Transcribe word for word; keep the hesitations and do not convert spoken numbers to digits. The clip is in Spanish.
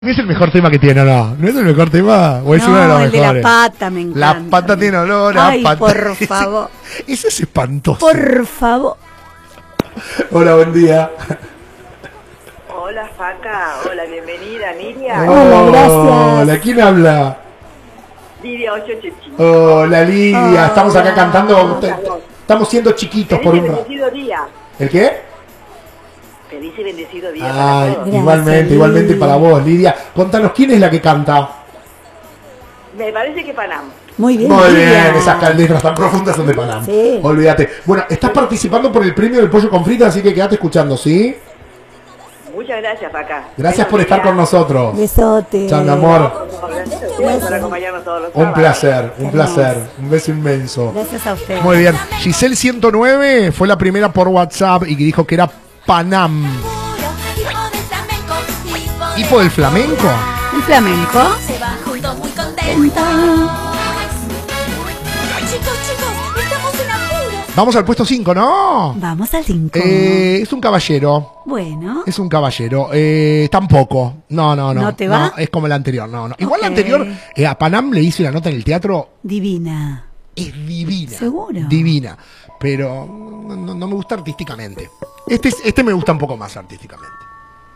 ¿No es el mejor tema que tiene o no? ¿No es el mejor tema? ¿O es no, uno de los el mejores? de la pata me encanta. La pata tiene olor a Ay, pata. por favor. Eso es espantoso. Por favor. Hola, buen día. Hola, Faca. Hola, bienvenida, Lidia. Hola, gracias. Hola, ¿quién habla? Lidia ocho ochenta. Hola, Lidia. Hola. Estamos acá cantando. Estamos siendo chiquitos por Feliz y un rato. bendecido día. ¿El qué? Feliz y bendecido día Ay, para todos. igualmente, Gracias, igualmente Lidia. para vos, Lidia. Contanos, ¿quién es la que canta? Me parece que Panam. Muy bien. Muy Lidia. bien, esas letras tan profundas son de Panam. Sí. Olvídate. Bueno, estás participando por el premio del pollo con fritas, así que quédate escuchando, ¿sí? Muchas gracias, Faca. Gracias por estar con nosotros. Besote. Chao, mi amor. Gracias por acompañarnos todos los Un sábados. placer, un placer. Un beso inmenso. Gracias a usted. Muy bien. Giselle ciento nueve fue la primera por WhatsApp y que dijo que era Panam. ¿Hipo del flamenco? Un flamenco. Se van juntos muy contentos. Chicos, chicos, estamos en apuros. Vamos al puesto cinco, ¿no? Vamos al cinco. Eh, es un caballero. Bueno. Es un caballero. Eh, tampoco. No, no, no. ¿No te va? es como el anterior. No, no. Igual la Ok. anterior, eh, a Panam le hice una nota en el teatro. Divina. Es divina. ¿Seguro? Divina. Pero no, no- no me gusta artísticamente. Este, es- este me gusta un poco más artísticamente.